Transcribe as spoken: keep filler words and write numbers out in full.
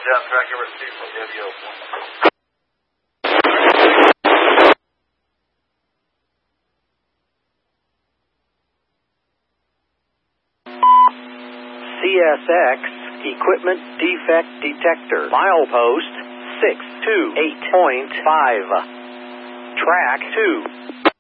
down track number two from W O. C S X Equipment Defect Detector. Milepost six two eight point five. Track two.